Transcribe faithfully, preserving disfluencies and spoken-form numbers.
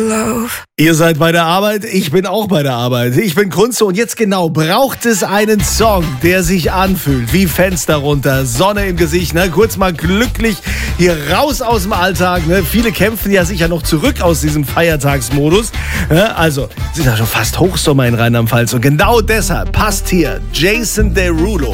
Love. Ihr seid bei der Arbeit, ich bin auch bei der Arbeit. Ich bin Kunze und jetzt genau braucht es einen Song, der sich anfühlt wie Fenster runter, Sonne im Gesicht, ne? Kurz mal glücklich hier raus aus dem Alltag. Ne? Viele kämpfen ja sicher noch zurück aus diesem Feiertagsmodus. Ne? Also sind ja schon fast Hochsommer in Rheinland-Pfalz und genau deshalb passt hier Jason Derulo.